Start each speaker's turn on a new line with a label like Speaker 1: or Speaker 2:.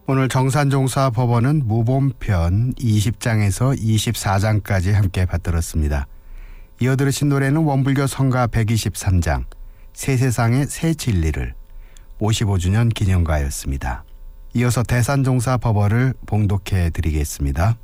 Speaker 1: 오늘 정산종사 법원은 무본편 20장에서 24장까지 함께 받들었습니다. 이어 들으신 노래는 원불교 성가 123장 새세상의 새 진리를 55주년 기념가였습니다. 이어서 대산종사 법어를 봉독해 드리겠습니다.